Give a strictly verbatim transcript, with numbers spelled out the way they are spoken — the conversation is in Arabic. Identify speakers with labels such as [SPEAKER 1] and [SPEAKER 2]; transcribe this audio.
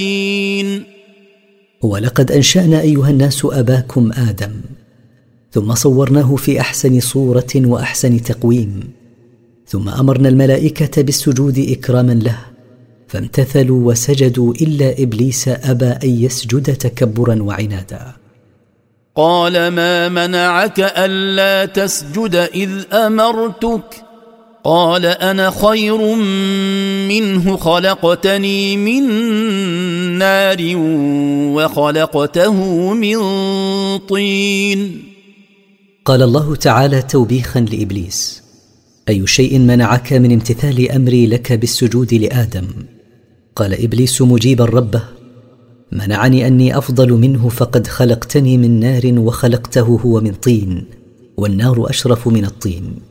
[SPEAKER 1] ولقد أنشأنا أيها الناس أباكم آدم ثم صورناه في أحسن صورة وأحسن تقويم، ثم أمرنا الملائكة بالسجود إكراما له فامتثلوا وسجدوا إلا إبليس أبى أن يسجد تكبرا وعنادا.
[SPEAKER 2] قال ما منعك ألا تسجد إذ أمرتك؟ قال أنا خير منه خلقتني من نار وخلقته من طين.
[SPEAKER 1] قال الله تعالى توبيخا لإبليس: أي شيء منعك من امتثال أمري لك بالسجود لآدم؟ قال إبليس مجيبا ربه: منعني أني أفضل منه فقد خلقتني من نار وخلقته هو من طين، والنار أشرف من الطين.